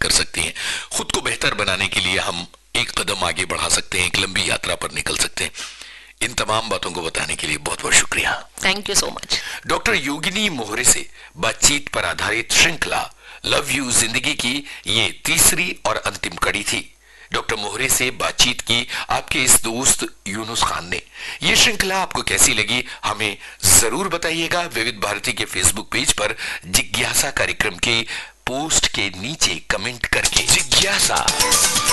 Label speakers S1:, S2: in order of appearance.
S1: कर सकती हैं। खुद को बेहतर बनाने के लिए हम एक कदम आगे बढ़ा सकते हैं, एक लंबी यात्रा पर निकल सकते हैं। इन तमाम बातों को बताने के लिए बहुत बहुत शुक्रिया।
S2: Thank you so much.
S1: Doctor योगिनी मोहरे से बातचीत पर आधारित श्रृंखला लव यू जिंदगी की ये तीसरी और अंतिम कड़ी थी। डॉक्टर मोहरे से बातचीत की आपके इस दोस्त यूनुस खान ने। ये श्रृंखला आपको कैसी लगी हमें जरूर बताइएगा। विविध भारती के फेसबुक पेज पर जिज्ञासा कार्यक्रम के पोस्ट के नीचे कमेंट करके। जिज्ञासा।